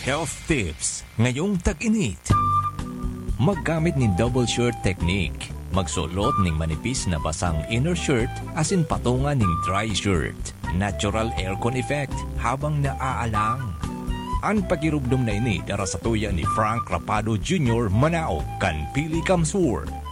Health tips ngayong tag-init. Maggamit ni double shirt technique. Magsulot ning manipis na basang inner shirt asin patungan ning dry shirt. Natural aircon effect habang naaalang. Ang pagirubdom na ini dara sa tuya ni Frank Rapado Jr. Manao kan Pili Kamsur.